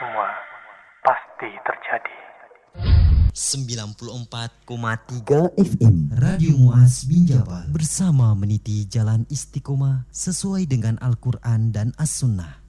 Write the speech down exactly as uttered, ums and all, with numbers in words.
semua pasti terjadi. sembilan puluh empat koma tiga F M Radio Muaz Minjabal bersama meniti jalan istiqomah sesuai dengan Al-Quran dan As-Sunnah.